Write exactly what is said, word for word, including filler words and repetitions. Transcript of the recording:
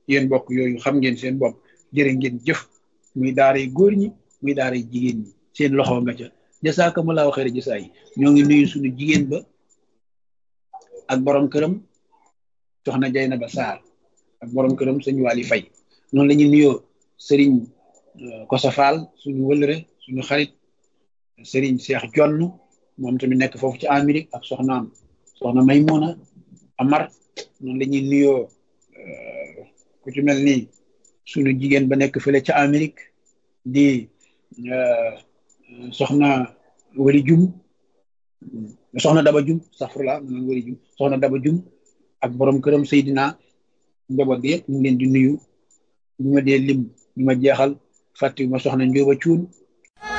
yéen bokk yooyu xam ngeen seen bopp jërë ngeen jëf muy daaray góor ñi muy daaray jigéen ñi seen loxo nga ca jasaakumullaahu xayra jasaa yi ñoo ngi nuyu suñu jigéen ba ak borom këram soxna Jaynaba Sarr ak borom këram sëñ Waly Fay noonu la ñuy nuyoo sëriñ Kosa Fall suñu wëlëre suñu xarit sëriñ Cheikh Jonn moom tamit nekk foofu ci Amérique ak soxnaam soxna Maymuna Amar noonu la ñuy nuyoo ku ci mel ni suñu jigéen ba nekk fële ca Amérique di soxna Wali Jum soxna Daba Jum safrula man Wali Jum soxna Daba Jum ak borom këram Seydina njaboot gi yëpp ñu ngi leen di nuyu ñu ma dee lim ñu ma jeexal fàtte ma soxna Njóoba Cuun